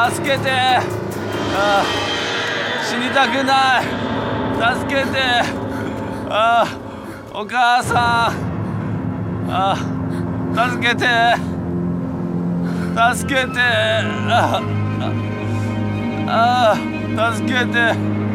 助けて。死にたくない。助けて。お母さん。助けて。助けて。助けて。